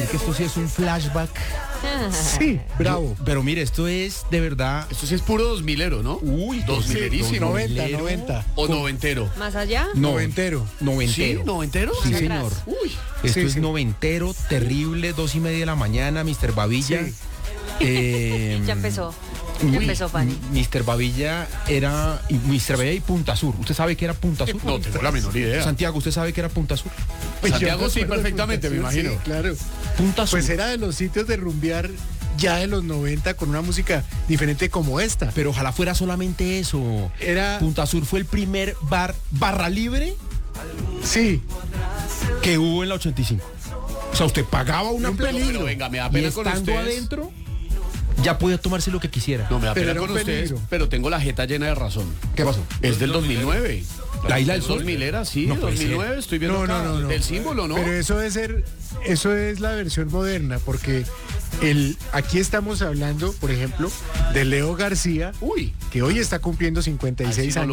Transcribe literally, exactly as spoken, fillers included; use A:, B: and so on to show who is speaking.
A: que esto sí es un flashback.
B: Sí, bravo.
A: Yo- pero mire, esto es de verdad.
C: Esto sí es puro dos milero, ¿no?
A: Uy,
C: dos milerísimo.
B: noventa,
A: milero.
B: noventa.
C: O noventero.
D: ¿Más allá?
A: No,
B: Noventero.
A: Noventero.
C: ¿Sí? ¿Noventero?
A: Sí,
D: Atrás.
A: señor.
C: Uy.
A: Esto
B: Sí,
A: es
B: sí.
A: noventero, terrible, dos y media de la mañana, mister Babilla.
B: Sí.
A: Eh,
D: Ya empezó.
A: uy,
D: Ya empezó, Fanny.
A: mister Babilla era. y mister Babilla y Punta Sur. ¿Usted sabe qué era Punta Sur?
C: No tengo la menor idea.
A: Santiago, ¿usted sabe qué era Punta Sur?
B: Pues yo
C: Santiago
B: me
C: sí,
B: acuerdo de
C: perfectamente, me
B: Punta Sur,
C: imagino.
B: Sí, claro.
A: Punta Sur.
B: Pues era de los sitios de rumbear ya de los noventa con una música diferente como esta.
A: Pero ojalá fuera solamente eso.
B: Era,
A: Punta Sur fue el primer bar barra libre
B: sí,
A: que hubo en la ochenta y cinco. O sea, usted pagaba una
B: Un
A: plata
B: peligro.
C: Pero venga, me da
A: y
C: pena con
A: estando
C: ustedes.
A: adentro ya podía tomarse lo que quisiera.
C: No, me da
B: Pero
C: pena
B: era
C: con
B: un
C: ustedes,
B: peligro.
C: pero tengo la jeta llena de razón.
A: ¿Qué pasó?
C: Es del dos mil nueve.
A: ¿La Isla del Sol?
C: dos mil era, sí,
A: No puede
C: dos mil nueve, estoy viendo
B: No, no,
C: acá,
B: no, no.
C: del símbolo, ¿no?
B: Pero eso debe ser, eso es la versión moderna, porque el, aquí estamos hablando, por ejemplo, de Leo García,
C: Uy.
B: que hoy está cumpliendo cincuenta y seis
C: Así no
B: años.